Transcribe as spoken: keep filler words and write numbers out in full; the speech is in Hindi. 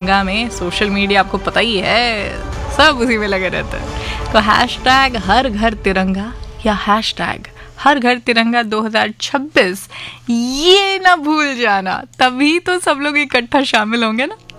तिरंगा में सोशल मीडिया आपको पता ही है, सब उसी में लगे रहते हैं। तो हैश टैग हर घर तिरंगा या हैश टैग हर घर तिरंगा दो हज़ार छब्बीस, ये ना भूल जाना, तभी तो सब लोग इकट्ठा शामिल होंगे ना।